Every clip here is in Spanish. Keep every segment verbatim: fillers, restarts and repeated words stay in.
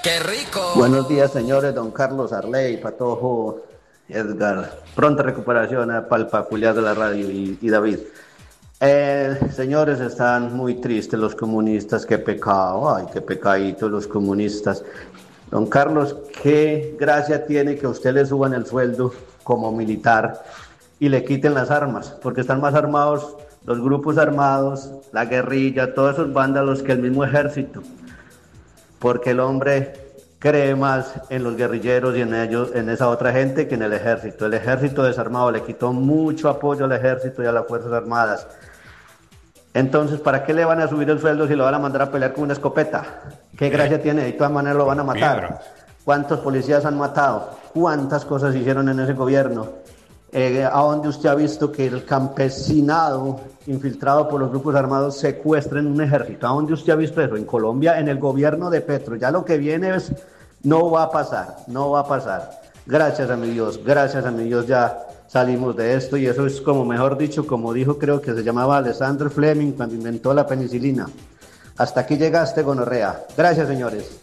¡Qué rico! Buenos días, señores, don Carlos Arley, Patojo, Edgar. Pronta recuperación eh, para el peculiar de la radio y, y David. Eh, señores, están muy tristes los comunistas, qué pecado, ay, qué pecadito los comunistas. Don Carlos, qué gracia tiene que a usted le suban el sueldo como militar y le quiten las armas, porque están más armados los grupos armados, la guerrilla, todos esos vándalos que el mismo ejército, porque el hombre cree más en los guerrilleros y en ellos, en esa otra gente que en el ejército. El ejército desarmado le quitó mucho apoyo al ejército y a las Fuerzas Armadas. Entonces, ¿para qué le van a subir el sueldo si lo van a mandar a pelear con una escopeta? ¿Qué gracia tiene? De todas maneras lo van a matar. ¿Cuántos policías han matado? ¿Cuántas cosas hicieron en ese gobierno? Eh, ¿A dónde usted ha visto que el campesinado infiltrado por los grupos armados secuestren un ejército? ¿A dónde usted ha visto eso? En Colombia, en el gobierno de Petro. Ya lo que viene es, no va a pasar, no va a pasar. Gracias a mi Dios, gracias a mi Dios ya salimos de esto y eso es como, mejor dicho, como dijo, creo que se llamaba Alexander Fleming cuando inventó la penicilina. Hasta aquí llegaste, gonorrea. Gracias, señores.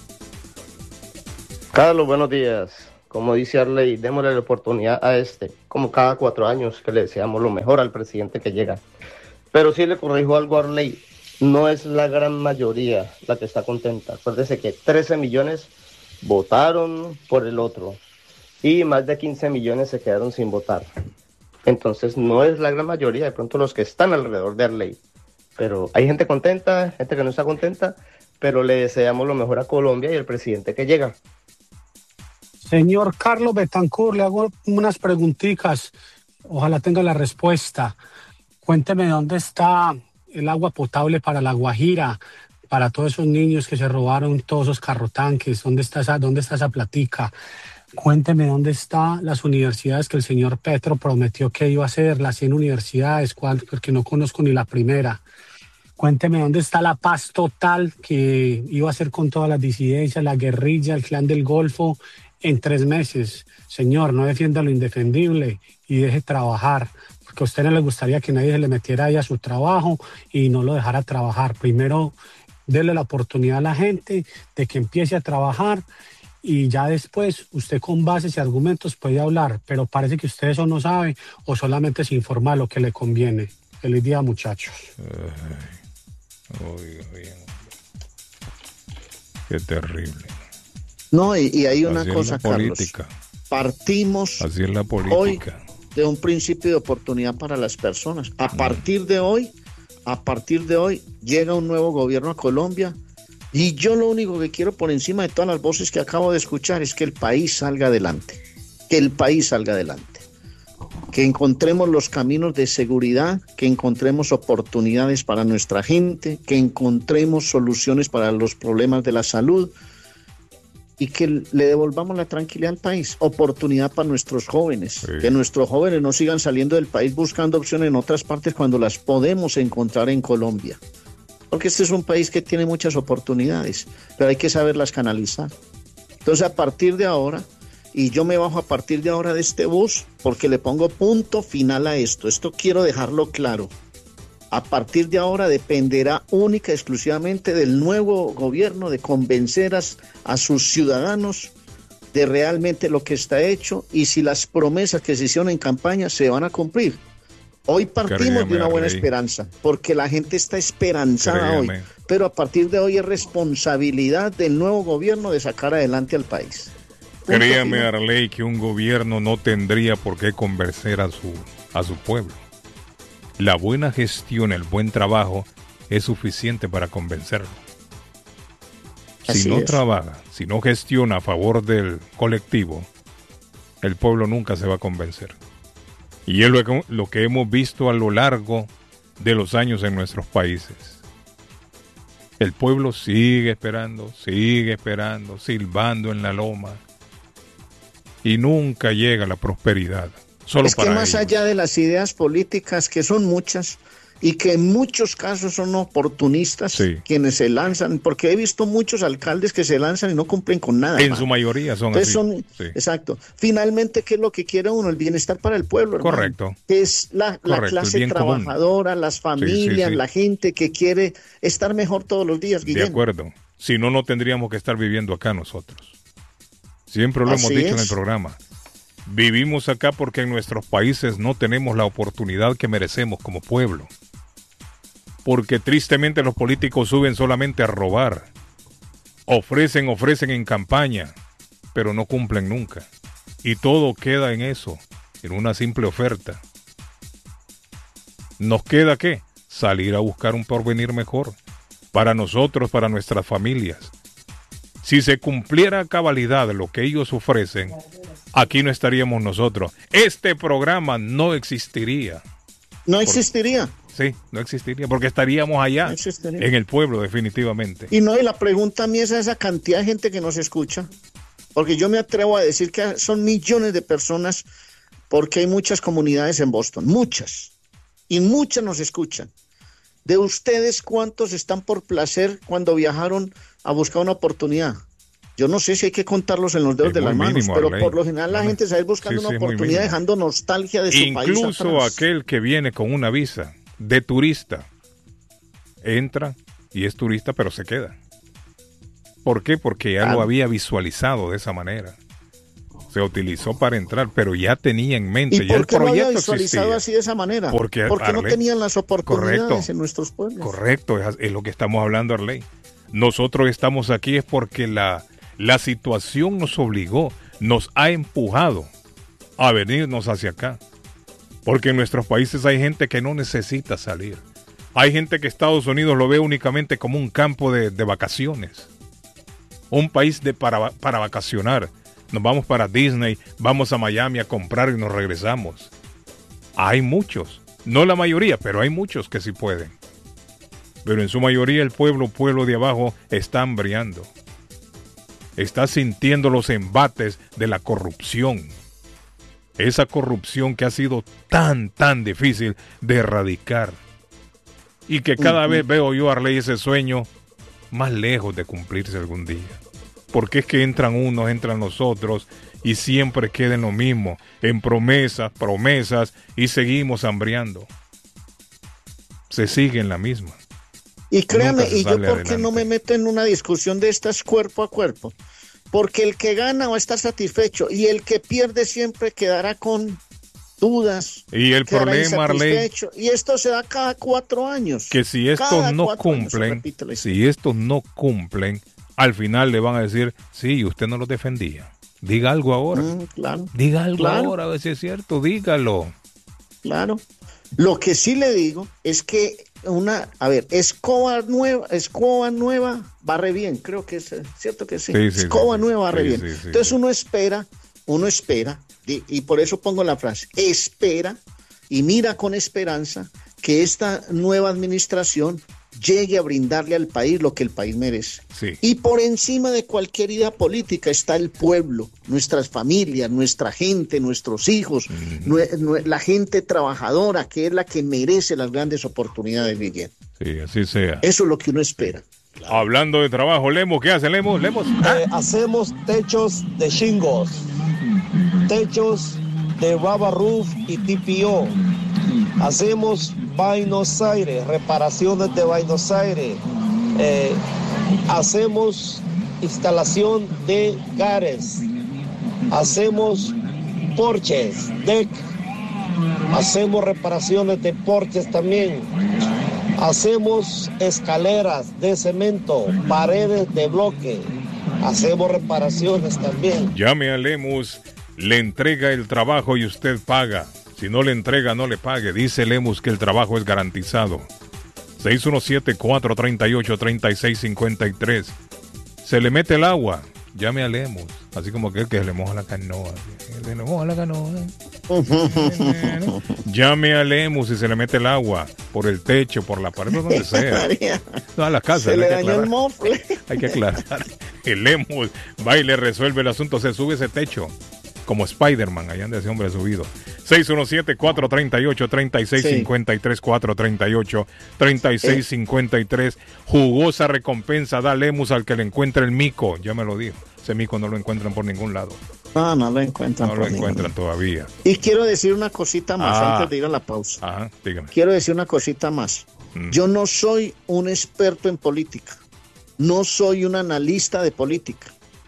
Carlos, buenos días. Como dice Arley, démosle la oportunidad a este, como cada cuatro años, que le deseamos lo mejor al presidente que llega. Pero sí le corrijo algo a Arley, no es la gran mayoría la que está contenta. Acuérdese que trece millones votaron por el otro y más de quince millones se quedaron sin votar. Entonces no es la gran mayoría, de pronto los que están alrededor de Arley. Pero hay gente contenta, gente que no está contenta, pero le deseamos lo mejor a Colombia y al presidente que llega. Señor Carlos Betancourt, le hago unas preguntitas. Ojalá tenga la respuesta. Cuénteme dónde está el agua potable para La Guajira, para todos esos niños que se robaron todos esos carrotanques. ¿Dónde está esa, dónde está esa platica? Cuénteme dónde están las universidades que el señor Petro prometió que iba a hacer, las cien universidades, cuál, porque no conozco ni la primera. Cuénteme dónde está la paz total que iba a hacer con todas las disidencias, la guerrilla, el clan del Golfo, en tres meses. Señor, no defienda lo indefendible y deje trabajar, porque a usted no le gustaría que nadie se le metiera ahí a su trabajo y no lo dejara trabajar. Primero, déle la oportunidad a la gente de que empiece a trabajar y ya después usted con bases y argumentos puede hablar, pero parece que usted eso no sabe o solamente se informa lo que le conviene. Feliz día, muchachos. Ay, oiga, bien. Qué terrible. No, y, y hay una Así cosa, es la Carlos. política. Partimos Así es la política. hoy de un principio de oportunidad para las personas. A partir de hoy, a partir de hoy, llega un nuevo gobierno a Colombia y yo lo único que quiero por encima de todas las voces que acabo de escuchar es que el país salga adelante, que el país salga adelante, que encontremos los caminos de seguridad, que encontremos oportunidades para nuestra gente, que encontremos soluciones para los problemas de la salud, y que le devolvamos la tranquilidad al país, oportunidad para nuestros jóvenes, sí. Que nuestros jóvenes no sigan saliendo del país buscando opciones en otras partes cuando las podemos encontrar en Colombia, porque este es un país que tiene muchas oportunidades, pero hay que saberlas canalizar. Entonces a partir de ahora, y yo me bajo a partir de ahora de este bus, porque le pongo punto final a esto, esto quiero dejarlo claro. A partir de ahora dependerá única y exclusivamente del nuevo gobierno de convencer a, a sus ciudadanos de realmente lo que está hecho y si las promesas que se hicieron en campaña se van a cumplir. Hoy partimos Créame, de una buena Rey. esperanza, porque la gente está esperanzada Créame. hoy, pero a partir de hoy es responsabilidad del nuevo gobierno de sacar adelante al país. Punto Créame, final. Arley, que un gobierno no tendría por qué convencer a su, a su pueblo. La buena gestión, el buen trabajo es suficiente para convencerlo. Si Así no es. trabaja, si no gestiona a favor del colectivo, el pueblo nunca se va a convencer. Y es lo que, lo que hemos visto a lo largo de los años en nuestros países. El pueblo sigue esperando, sigue esperando, silbando en la loma. Y nunca llega la prosperidad. Solo es que para más ellos. allá de las ideas políticas, que son muchas, y que en muchos casos son oportunistas Sí. quienes se lanzan, porque he visto muchos alcaldes que se lanzan y no cumplen con nada. En hermano. su mayoría son Entonces así. son, Sí. exacto. Finalmente, ¿qué es lo que quiere uno? El bienestar para el pueblo, hermano. Correcto. Que es la, la Correcto, el clase bien común. trabajadora, las familias, sí, sí. la gente que quiere estar mejor todos los días, De Guillermo. acuerdo. Si no, no tendríamos que estar viviendo acá nosotros. Siempre lo Así hemos dicho es. en el programa. Vivimos acá porque en nuestros países no tenemos la oportunidad que merecemos como pueblo. Porque tristemente los políticos suben solamente a robar. Ofrecen, ofrecen en campaña, pero no cumplen nunca. Y todo queda en eso, en una simple oferta. ¿Nos queda qué? Salir a buscar un porvenir mejor. Para nosotros, para nuestras familias. Si se cumpliera a cabalidad lo que ellos ofrecen, aquí no estaríamos nosotros. Este programa no existiría. No existiría. Por, sí, no existiría, porque estaríamos allá, no existiría. en el pueblo, definitivamente. Y no, y la pregunta a mí es a esa cantidad de gente que nos escucha, porque yo me atrevo a decir que son millones de personas, porque hay muchas comunidades en Boston, muchas, y muchas nos escuchan. De ustedes, ¿cuántos están por placer cuando viajaron a buscar una oportunidad? Yo no sé si hay que contarlos en los dedos es de las manos, mínimo, pero Arley. por lo general la Bueno, gente sale buscando sí, una sí, oportunidad dejando nostalgia de su Incluso país atrás. aquel que viene con una visa de turista, entra y es turista, pero se queda. ¿Por qué? Porque ya Claro. lo había visualizado de esa manera. Se utilizó para entrar, pero ya tenía en mente, ¿Y ya el por qué lo había proyecto visualizado existía. así de esa manera? Porque, Porque no Arley, tenían las oportunidades correcto, en nuestros pueblos. Correcto, es, es lo que estamos hablando, Arley. Nosotros estamos aquí es porque la, la situación nos obligó, nos ha empujado a venirnos hacia acá. Porque en nuestros países hay gente que no necesita salir. Hay gente que Estados Unidos lo ve únicamente como un campo de, de vacaciones. Un país de para, para vacacionar. Nos vamos para Disney, vamos a Miami a comprar y nos regresamos. Hay muchos, no la mayoría, pero hay muchos que sí pueden. Pero en su mayoría el pueblo, pueblo de abajo está hambriando. Está sintiendo los embates de la corrupción. Esa corrupción que ha sido tan, tan difícil de erradicar. Y que cada uh-huh. vez veo yo, Arley, ese sueño más lejos de cumplirse algún día. Porque es que entran unos, entran los otros y siempre queda en lo mismo, en promesas, promesas y seguimos hambriando. Se sigue en la misma. Y créame, y yo por qué no me meto en una discusión de estas cuerpo a cuerpo. Porque el que gana va a estar satisfecho y el que pierde siempre quedará con dudas. Y el problema, Arley, y esto se da cada cuatro años. Que si estos no cumplen, si estos no cumplen, al final le van a decir, sí, usted no lo defendía. Diga algo ahora. Mm, claro. Diga algo claro. ahora, a ver si es cierto, dígalo. Claro. Lo que sí le digo es que una, a ver, escoba nueva, escoba nueva barre bien, creo que es cierto que sí. sí, sí escoba sí, nueva barre sí, bien. Sí, sí, Entonces sí. uno espera, uno espera, y, y por eso pongo la frase, espera y mira con esperanza que esta nueva administración llegue a brindarle al país lo que el país merece. Sí. Y por encima de cualquier idea política está el pueblo, nuestras familias, nuestra gente, nuestros hijos, uh-huh. nue- nue- la gente trabajadora, que es la que merece las grandes oportunidades, Guillén. Sí, así sea. Eso es lo que uno espera. Claro. Hablando de trabajo, Lemos, ¿qué hace Lemos? Lemos. Eh, hacemos techos de shingles, techos de rubber roof y T P O. Hacemos Buenos Aires, reparaciones de Buenos Aires. Eh, hacemos instalación de gares. Hacemos porches, deck. Hacemos reparaciones de porches también. Hacemos escaleras de cemento, paredes de bloque. Hacemos reparaciones también. Llame a Lemus, le entrega el trabajo y usted paga. Si no le entrega, no le pague. Dice Lemus que el trabajo es garantizado. seis uno siete, cuatro tres ocho, tres seis cinco tres. Se le mete el agua. Llame a Lemus. Así como que, que le moja la canoa. Le moja la canoa. Llame a Lemus y se le mete el agua. Por el techo, por la pared, por donde sea. No, a la casa. Se le dañó el mofle. Hay que aclarar. El Lemus va y le resuelve el asunto. Se sube ese techo. Como Spider-Man, allá anda ese hombre subido. seis uno siete, cuatro tres ocho, tres seis cinco tres, cuatro tres ocho, tres seis cinco tres. Jugosa recompensa da Lemus al que le encuentre el mico. Ya me lo dijo. Ese mico no lo encuentran por ningún lado. No, no lo encuentran. No lo encuentran todavía. Y quiero decir una cosita más ah, antes de ir a la pausa. Ajá, dígame. Quiero decir una cosita más. Mm. Yo no soy un experto en política. no soy un analista de política.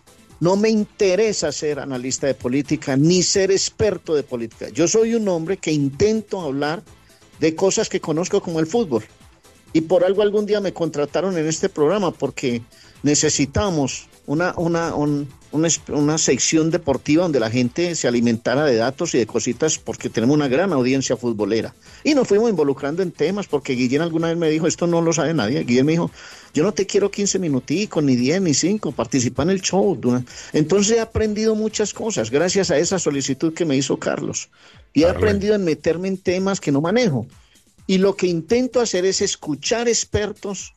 No me interesa ser analista de política ni ser experto de política. Yo soy un hombre que intento hablar de cosas que conozco como el fútbol. Y por algo algún día me contrataron en este programa porque necesitamos una, una, un, una, una sección deportiva donde la gente se alimentara de datos y de cositas porque tenemos una gran audiencia futbolera. Y nos fuimos involucrando en temas porque Guillén alguna vez me dijo, esto no lo sabe nadie. Guillén me dijo, yo no te quiero quince minuticos, ni diez, ni cinco, participa en el show. Entonces he aprendido muchas cosas gracias a esa solicitud que me hizo Carlos. Y he Carlos. aprendido en meterme en temas que no manejo. Y lo que intento hacer es escuchar expertos,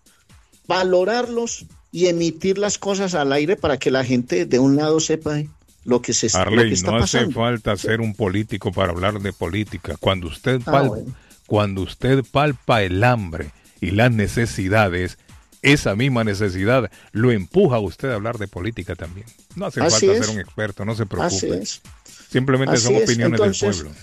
valorarlos y emitir las cosas al aire para que la gente de un lado sepa lo que se Arley, lo que está no pasando. hace falta ser un político para hablar de política. Cuando usted palpa, ah, bueno. cuando usted palpa el hambre y las necesidades, esa misma necesidad lo empuja a usted a hablar de política también. No hace Así falta es. ser un experto, no se preocupe. Así es. Simplemente Así son es. opiniones Entonces, del pueblo.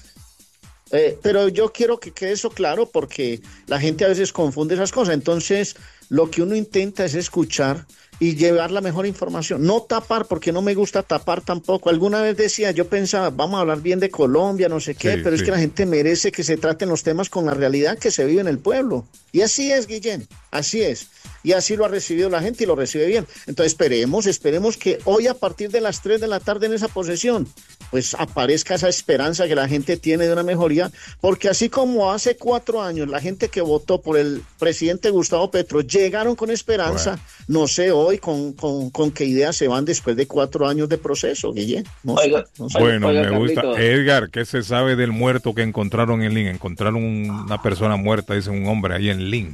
Eh, pero yo quiero que quede eso claro porque la gente a veces confunde esas cosas. Entonces, lo que uno intenta es escuchar y llevar la mejor información. No tapar, porque no me gusta tapar tampoco. Alguna vez decía, yo pensaba, vamos a hablar bien de Colombia, no sé qué, sí, pero sí. es que la gente merece que se traten los temas con la realidad que se vive en el pueblo. Y así es, Guillén, así es. Y así lo ha recibido la gente y lo recibe bien. Entonces esperemos, esperemos que hoy a partir de las tres de la tarde en esa posesión, pues aparezca esa esperanza que la gente tiene de una mejoría, porque así como hace cuatro años la gente que votó por el presidente Gustavo Petro llegaron con esperanza, bueno. no sé hoy con, con, con qué ideas se van después de cuatro años de proceso, Guillén. No oiga, sé, no sé. Bueno, oiga, me gusta. Carlito. Edgar, ¿qué se sabe del muerto que encontraron en Lin? Encontraron una persona muerta, dice un hombre ahí en Lin.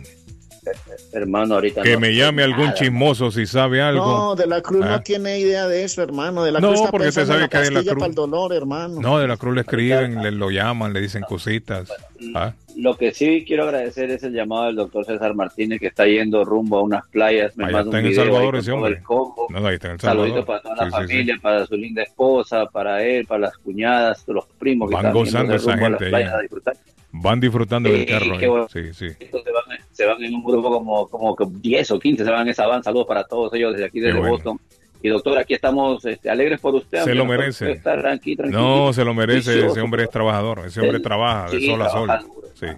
Hermano, ahorita que no me llame algún nada. chismoso si sabe algo. No, de la Cruz ¿Ah? no tiene idea de eso, hermano. De la No, Cruz está porque usted pensando en sabe la que de la pastilla Cruz- para el dolor, hermano. No, de la Cruz le escriben, le lo llaman, le dicen cositas. ¿Ah? Lo que sí quiero agradecer es el llamado del doctor César Martínez, que está yendo rumbo a unas playas. Me Allá manda está un en El video ahí Salvador con ese todo hombre. el combo. No, ahí está en El Salvador. Saluditos para toda la Sí, sí, familia, sí. para su linda esposa, para él, para las cuñadas, los primos que Van están gozando yendo esa rumbo a las gente playas allá. a disfrutar. Van disfrutando del Eh, carro. qué ahí. bueno. Sí, sí. Entonces van, se van en un grupo como, como que diez o quince, se van en esa van. Saludos para todos ellos desde aquí, desde Qué bueno. Boston. Y doctor, aquí estamos este, alegres por usted. Se aunque lo nosotros merece. estar aquí, No, tranquilitos, se lo merece. juiciosos. Ese hombre es trabajador. Ese hombre Él- trabaja de sí, sol a sol. trabaja duro. Sí.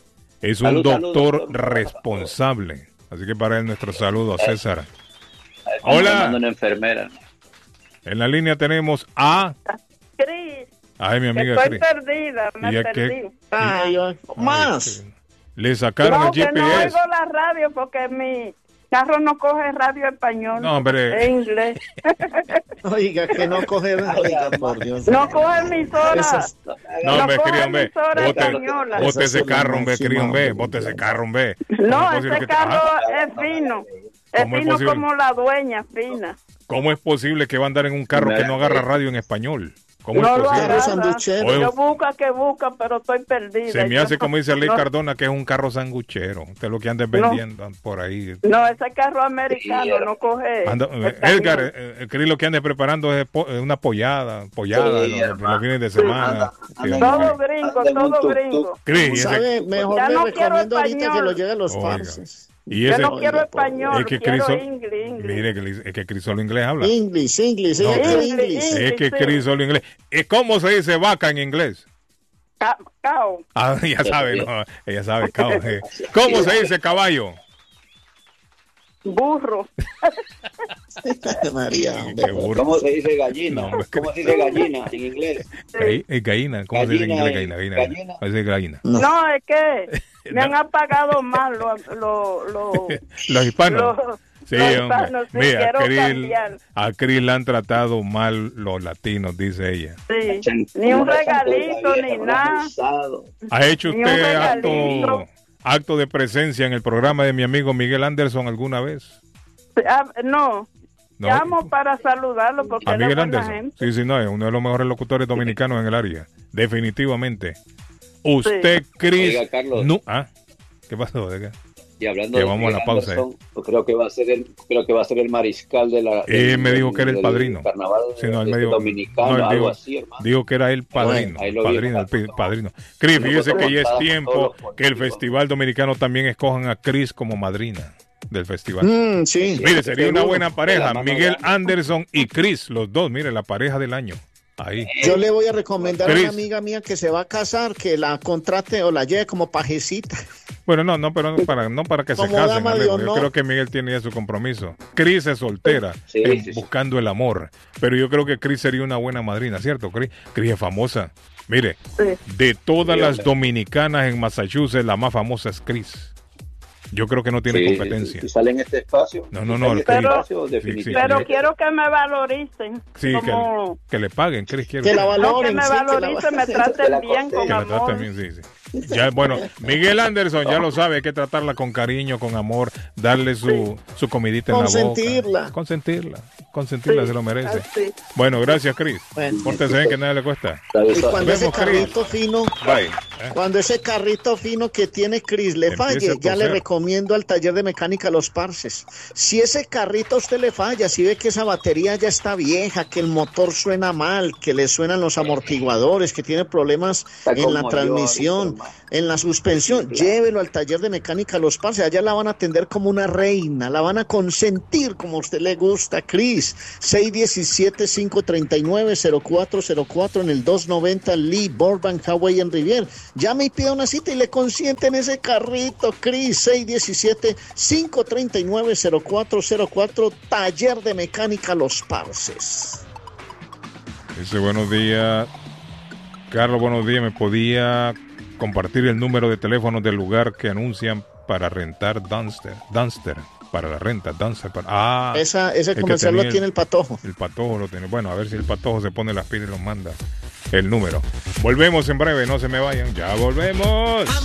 Es un Salud, salud, doctor doctor. responsable. Así que para él nuestro saludo a César. Como Hola. le mando una enfermera. En la línea tenemos a... Cris, Ay, mi que amiga estoy Cris. perdida, me ¿Y a qué? perdí. Ay, ay, más. Ay, le sacaron No, el que G P no S. oigo la radio porque mi carro no coge radio español. No, hombre. Es inglés. Oiga, que no coge. Oiga, por Dios. No coge emisora. Esas- No, hombre, coge querido, hombre. emisora Bote, española. bote ese Esa es la carro, hombre, máxima, querido, hombre. hombre. Bote ese carro, hombre. No, ¿Cómo es posible ese que te- carro Ah, es fino. Es ¿Cómo es fino posible? como la dueña, fina. ¿Cómo es posible que va a andar en un carro que no agarra radio en español? ¿Cómo No es lo posible? Carro agarra. sanduchero. Oye, Yo busca que busca, pero estoy perdida. Se me Yo hace no- como dice Ley no, Cardona que es un carro sanguchero. Usted lo que anda No. vendiendo por ahí. No, ese carro americano Sí, no coge. Anda- eh, español. Edgar, eh, eh, Cris lo que anda preparando es po- eh, una pollada, pollada Sí, en los, en hermano. los fines de semana. Anda- Sí, anda- hombre. Todo gringo, Anda en un todo tuk-tuk. gringo. Cris, y ese- ¿Sabe? Mejor Ya le no quiero recomiendo ahorita español. que lo lleve a los Oiga. farces. y Yo ese, no quiero Oiga, por español, es que quiero Cris, inglés, inglés. mire que, le- es que Cris solo inglés habla. English, English, No, ella pero- quiere English, English. English. Es que sí. Cris solo inglés. ¿Y cómo se dice vaca en inglés? Ca- Cao. Ah, ya sabe, no, ella sabe, cabrón, eh. ¿Cómo se dice caballo? Burro. María, hombre. Qué burro. ¿Cómo se dice gallina? No, hombre. ¿Cómo se dice gallina en inglés? Gall- eh, Gallina, ¿cómo se dice en Gallina, inglés? eh, Gallina, gallina. gallina. ¿Cómo se dice gallina? No. No, es que me han No. apagado mal los lo, lo, Los hispanos. los- Sí, los hombre. hispanos, sí, Mira, quiero a Cris, cambiar. a Cris la han tratado mal los latinos, dice ella. Sí. Ni un regalito, ni nada. ¿Ha hecho Ni un usted regalito. acto, acto de presencia en el programa de mi amigo Miguel Anderson alguna vez? Ah, no, ¿No? llamo para saludarlo porque ¿A él es Miguel buena Anderson? gente. Sí, sí, no, es uno de los mejores locutores dominicanos en el área. Definitivamente. Usted, Cris... Oiga, Carlos. No, ¿ah? ¿Qué pasó? Oiga? Y hablando Que de vamos a la Miguel pausa, Anderson, pues creo que va a ser el creo que va a ser el mariscal de la Él del- me dijo que era el del padrino. carnaval Sí, no, él de- me dijo- dominicano, no, él algo dijo- así, hermano. Dijo que era el padrino, ahí lo padrino, vieron el a pi- todos. padrino. Cris, fíjese Nosotros que ya es contamos tiempo todos los que el políticos. Festival Dominicano también escojan a Cris como madrina. del festival. Mm, sí. Mire, sería una buena pareja, mano Miguel grande. Anderson y Chris, los dos, mire, la pareja del año. Ahí. Yo le voy a recomendar a Chris. una amiga mía que se va a casar, que la contrate o la lleve como pajecita. Bueno, no, no, pero no para, no para que se Como casen, dama de Alejo. Yo honor. creo que Miguel tiene ya su compromiso. Chris es soltera, Sí, eh, sí, sí. buscando el amor. Pero yo creo que Chris sería una buena madrina, ¿cierto? Chris, Chris es famosa. Mire, Sí. de todas Sí, las hombre. dominicanas en Massachusetts, la más famosa es Chris. Yo creo que no tiene Sí, competencia. Si sale en este espacio. No, no, si no, sale en este pero- espacio, sí, definitivamente. Pero quiero que me valoricen. Sí, como... que, que le paguen, Chris quiere Que la No, que valoren, me sí, que la valoricen, me valoren. traten Que la bien, costen. con que la trate amor. bien, sí, sí. Ya, bueno, Miguel Anderson ya lo sabe, hay que tratarla con cariño, con amor, darle su, su comidita en la boca. Consentirla. Consentirla. Consentirla, Sí, se lo merece. así. Bueno, gracias, Chris. Bueno. Pórtese bien, que nada le cuesta. Y cuando ese Vemos, Chris. carrito fino, Bye. cuando ese carrito fino que tiene Chris le Empiece falle, a ya le toser. recomiendo al taller de mecánica Los Parces. Si ese carrito a usted le falla, si ve que esa batería ya está vieja, que el motor suena mal, que le suenan los amortiguadores, que tiene problemas Está en la como yo transmisión, ahorita, hermano. en la suspensión, Claro. llévelo al taller de mecánica Los Parces. Allá la van a atender como una reina, la van a consentir como a usted le gusta, Chris. seis uno siete, cinco tres nueve, cero cuatro cero cuatro en el doscientos noventa Lee Burbank, Hawaii en Rivier. Llame y pida una cita y le consienten ese carrito, Chris. seis uno siete, cinco tres nueve, cero cuatro cero cuatro, taller de mecánica Los Parces. Dice, buenos días. Carlos, buenos días. ¿Me podía compartir el número de teléfono del lugar que anuncian para rentar Dunster? Dunster, para la renta, Dunster. Para... Ah, Esa, ese el que comercial lo tenía tiene el patojo. El patojo lo tiene. Bueno, a ver si el patojo se pone las pilas y los manda el número. Volvemos en breve, no se me vayan. Ya volvemos.